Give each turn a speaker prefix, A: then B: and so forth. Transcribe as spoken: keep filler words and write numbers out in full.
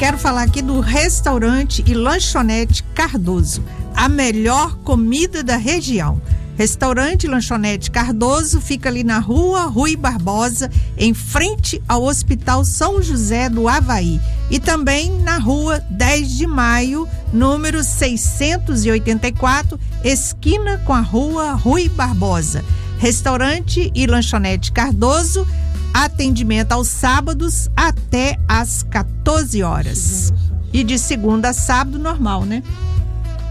A: quero falar aqui do restaurante e lanchonete Cardoso, a melhor comida da região. Restaurante e lanchonete Cardoso fica ali na rua Rui Barbosa, em frente ao Hospital São José do Avaí. E também na rua dez de maio, número seiscentos e oitenta e quatro, esquina com a rua Rui Barbosa. Restaurante e lanchonete Cardoso, atendimento aos sábados até às quatorze horas. E de segunda a sábado normal, né?